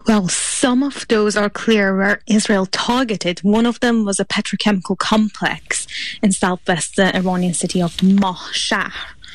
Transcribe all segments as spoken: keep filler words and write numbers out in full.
Well, some of those are clear where Israel targeted. One of them was a petrochemical complex in southwest the Iranian city of Mashhad.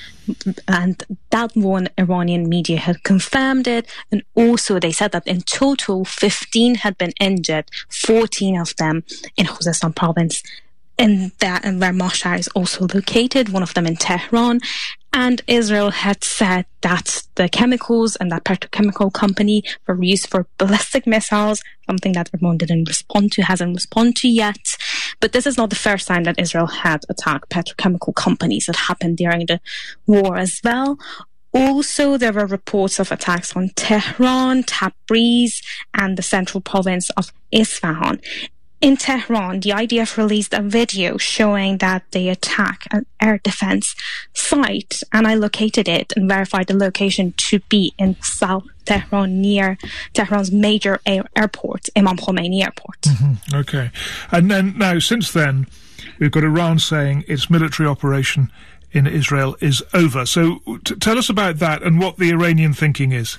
And that one, Iranian media had confirmed it. And also they said that in total, fifteen had been injured, fourteen of them in Khuzestan province, in that, and where Mashhad is also located, one of them in Tehran. And Israel had said that the chemicals and that petrochemical company were used for ballistic missiles, something that Iran didn't respond to, hasn't responded to yet. But this is not the first time that Israel had attacked petrochemical companies. It happened during the war as well. Also, there were reports of attacks on Tehran, Tabriz, and the central province of Isfahan. In Tehran, the I D F released a video showing that they attack an air defense site, and I located it and verified the location to be in South Tehran, near Tehran's major air- airport, Imam Khomeini Airport. Mm-hmm. Okay. And then now, since then, we've got Iran saying its military operation in Israel is over. So t- tell us about that and what the Iranian thinking is.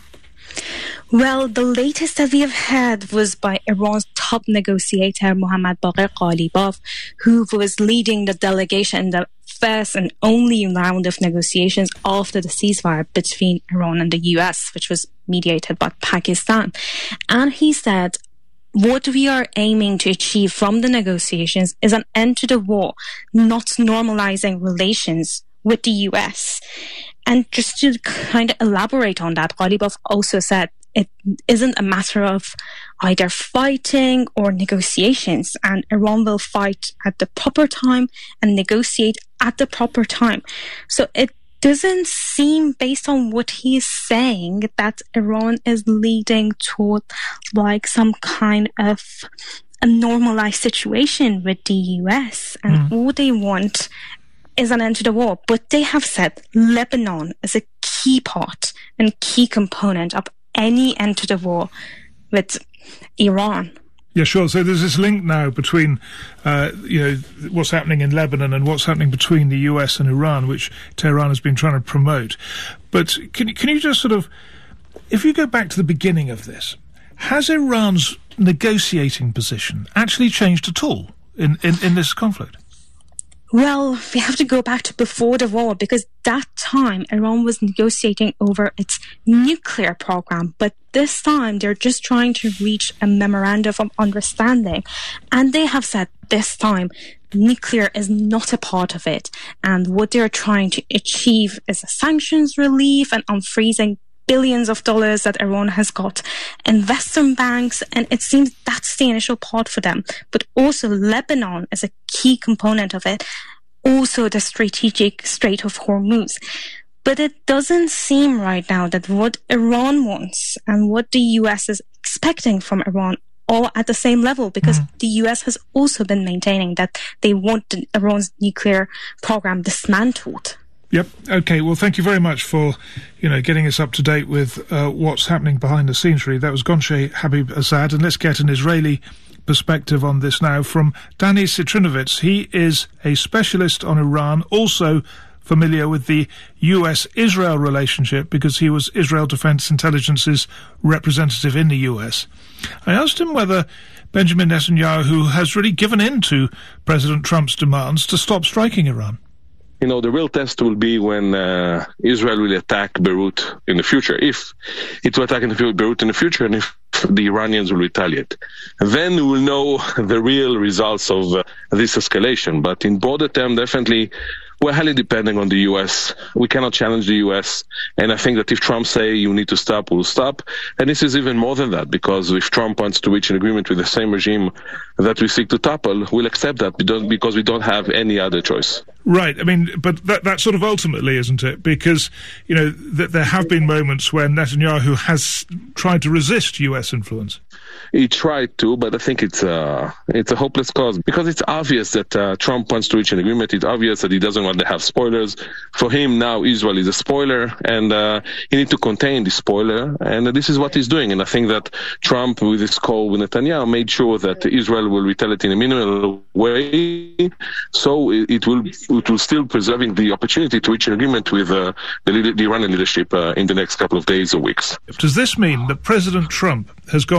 Well, the latest that we have heard was by Iran's top negotiator, Mohammad Baqir Ghalibaf, who was leading the delegation in the first and only round of negotiations after the ceasefire between Iran and the U S, which was mediated by Pakistan. And he said, what we are aiming to achieve from the negotiations is an end to the war, not normalizing relations with the U S. And just to kind of elaborate on that, Ghalibaf also said it isn't a matter of either fighting or negotiations, and Iran will fight at the proper time and negotiate at the proper time. So it doesn't seem, based on what he is saying, that Iran is leading toward like some kind of a normalized situation with the U S, and mm. all they want is an end to the war. But they have said Lebanon is a key part and key component of any end to the war with Iran. Yeah, sure. So there's this link now between, uh, you know, what's happening in Lebanon and what's happening between the U S and Iran, which Tehran has been trying to promote. But can, can you just sort of, if you go back to the beginning of this, has Iran's negotiating position actually changed at all in, in, in this conflict? Well, we have to go back to before the war, because that time Iran was negotiating over its nuclear program. But this time they're just trying to reach a memorandum of understanding. And they have said this time nuclear is not a part of it. And what they're trying to achieve is a sanctions relief and unfreezing billions of dollars that Iran has got in Western banks, and it seems that's the initial part for them. But also Lebanon is a key component of it, also the strategic Strait of Hormuz. But it doesn't seem right now that what Iran wants and what the U S is expecting from Iran all at the same level, because mm. the U S has also been maintaining that they want Iran's nuclear program dismantled. Yep. Okay. Well, thank you very much for, you know, getting us up to date with uh, what's happening behind the scenes. Really, that was Gonche Habib-Azad, and let's get an Israeli perspective on this now from Danny Citrinovitz. He is a specialist on Iran, also familiar with the U S-Israel relationship because he was Israel Defense Intelligence's representative in the U S. I asked him whether Benjamin Netanyahu has really given in to President Trump's demands to stop striking Iran. You know, the real test will be when uh, Israel will attack Beirut in the future, if it will attack in the Beirut in the future, and if the Iranians will retaliate. Then we will know the real results of uh, this escalation. But in broader terms, definitely, we're highly dependent on the U S. We cannot challenge the U S. And I think that if Trump say you need to stop, we'll stop. And this is even more than that, because if Trump wants to reach an agreement with the same regime that we seek to topple, we'll accept that because we don't have any other choice. Right. I mean, but that, that sort of ultimately, isn't it? Because, you know, th- there have been moments when Netanyahu has tried to resist U S influence. He tried to, but I think it's a, it's a hopeless cause, because it's obvious that uh, Trump wants to reach an agreement. It's obvious that he doesn't want to have spoilers. For him, now Israel is a spoiler, and uh, he needs to contain the spoiler, and uh, this is what he's doing. And I think that Trump, with his call with Netanyahu, made sure that Israel will retaliate in a minimal way, so it, it will it will still preserving the opportunity to reach an agreement with uh, the, the Iranian leadership uh, in the next couple of days or weeks. Does this mean that President Trump has gone